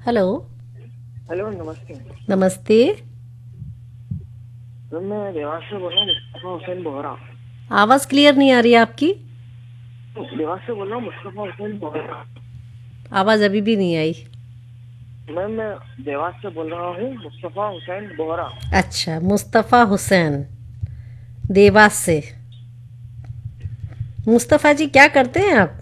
Hello. Hello, नमस्ते। नमस्ते। Ma'am, मैं देवास से बोल रहा हूँ, मुस्तफ़ा हुसैन बोहरा। आवाज़ क्लियर नहीं आ रही है आपकी। देवास से बोल रहा हूँ, मुस्तफ़ा हुसैन बोहरा। आवाज़ अभी भी नहीं आई। मैम, मैं देवास से बोल रहा हूँ, मुस्तफ़ा हुसैन बोहरा। अच्छा, मुस्तफ़ा हुसैन, देवास से। मुस्तफ़ा जी क्या करते हैं आप?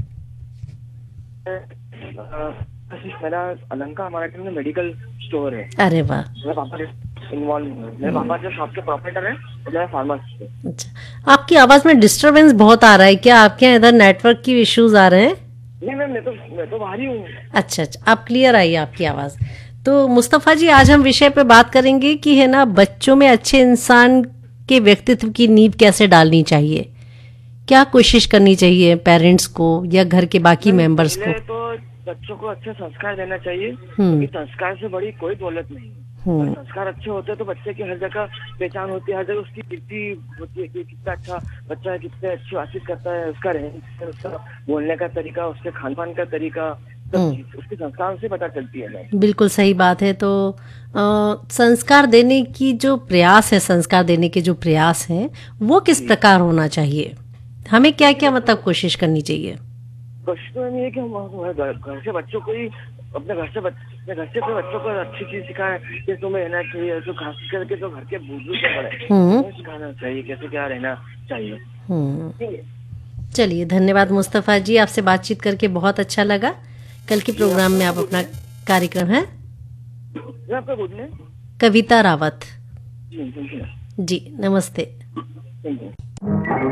मेरा अलंका मराठी में मेडिकल स्टोर है। अरे वाह। मेरे पापा इन्वॉल्व हुए, मेरे पापा जो शॉप के प्रोपराइटर है और मैं फार्मासिस्ट हूँ। अच्छा, आपकी आवाज़ में डिस्टरबेंस बहुत आ रहा है, क्या आपके यहाँ इधर नेटवर्क की इश्यूज आ रहे हैं? नहीं मैम, मैं तो बाहर ही हूँ। अच्छा अच्छा, आप क्लियर आई आपकी आवाज़। तो मुस्तफ़ा जी, आज हम विषय पे बात करेंगे कि है ना, बच्चों में अच्छे इंसान के व्यक्तित्व की नींव कैसे डालनी चाहिए। क्या कोशिश करनी चाहिए पेरेंट्स को या घर के बाकी मैम, मेंबर्स को? पहले तो बच्चों को अच्छे संस्कार देना चाहिए, हम्म। क्योंकि संस्कार से बड़ी कोई दौलत नहीं है। अगर हम्म। संस्कार अच्छे होते हैं तो बच्चे की हर जगह पहचान होती है, हर जगह उसकी कीर्ति होती है कि कितना अच्छा बच्चा है, कितने अच्छी बातचीत करता है, उसका रहन सहन, उसका बोलने का तरीका, उसके खान पान का तरीका, सब हम्म। चीज उसके संस्कार से पता चलती है मैम। बिल्कुल सही बात है। तो संस्कार देने की जो प्रयास है, संस्कार देने के जो प्रयास हैं, वो किस जी। प्रकार होना चाहिए? हमें क्या देखिए क्या बच्चों मतलब को कोशिश करनी चाहिए? कोशिश तो नहीं है कि हम घर से बच्चों को ही अपने घर से अपने बच्चों को अच्छी चीज सिखाएं कि तुम्हें रहना चाहिए, तो खास करके तो घर के बुजुर्ग जो बड़े हैं, हम्म। उन्हें सिखाना चाहिए कैसे क्या रहना चाहिए। हम्म। ठीक है। चलिए, धन्यवाद मुस्तफ़ा जी, आपसे बातचीत करके बहुत अच्छा लगा। कल के जी, प्रोग्राम में आपका आप गुड अपना नेम। कार्यक्रम है। जी, आपका good name. Kavita Rawat. Ji, thank you. जी, नमस्ते। Thank you.